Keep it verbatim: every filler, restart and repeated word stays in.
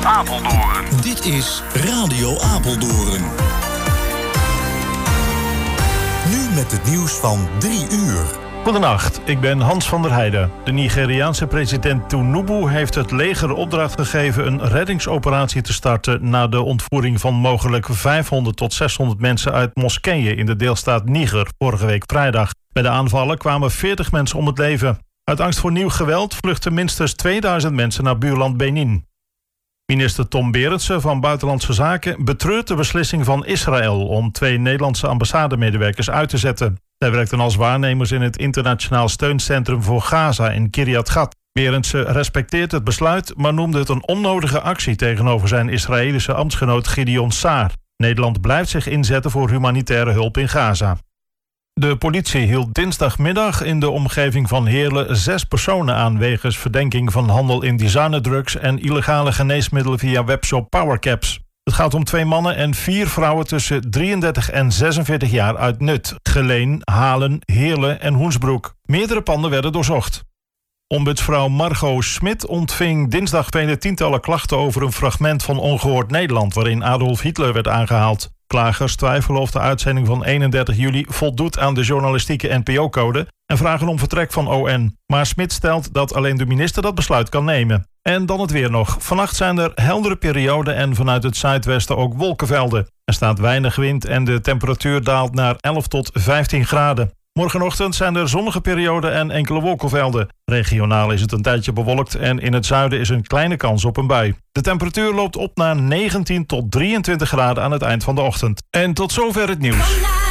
Apeldoorn. Dit is Radio Apeldoorn. Nu met het nieuws van drie uur. Goedenacht, ik ben Hans van der Heijden. De Nigeriaanse president Tinubu heeft het leger opdracht gegeven een reddingsoperatie te starten na de ontvoering van mogelijk vijfhonderd tot zeshonderd mensen uit moskeeën in de deelstaat Niger vorige week vrijdag. Bij de aanvallen kwamen veertig mensen om het leven. Uit angst voor nieuw geweld vluchtten minstens tweeduizend mensen naar buurland Benin. Minister Tom Berendsen van Buitenlandse Zaken betreurt de beslissing van Israël om twee Nederlandse ambassademedewerkers uit te zetten. Zij werkten als waarnemers in het internationaal steuncentrum voor Gaza in Kiryat Gat. Berendsen respecteert het besluit, maar noemde het een onnodige actie tegenover zijn Israëlische ambtsgenoot Gideon Saar. Nederland blijft zich inzetten voor humanitaire hulp in Gaza. De politie hield dinsdagmiddag in de omgeving van Heerlen zes personen aan wegens verdenking van handel in designerdrugs en illegale geneesmiddelen via webshop Powercaps. Het gaat om twee mannen en vier vrouwen tussen drieëndertig en zesenveertig jaar uit Nut, Geleen, Halen, Heerlen en Hoensbroek. Meerdere panden werden doorzocht. Ombudsvrouw Margot Smit ontving dinsdag vele tientallen klachten over een fragment van Ongehoord Nederland waarin Adolf Hitler werd aangehaald. Klagers twijfelen of de uitzending van eenendertig juli voldoet aan de journalistieke N P O-code en vragen om vertrek van O N. Maar Smit stelt dat alleen de minister dat besluit kan nemen. En dan het weer nog. Vannacht zijn er heldere perioden en vanuit het zuidwesten ook wolkenvelden. Er staat weinig wind en de temperatuur daalt naar elf tot vijftien graden. Morgenochtend zijn er zonnige perioden en enkele wolkenvelden. Regionaal is het een tijdje bewolkt en in het zuiden is een kleine kans op een bui. De temperatuur loopt op naar negentien tot drieëntwintig graden aan het eind van de ochtend. En tot zover het nieuws.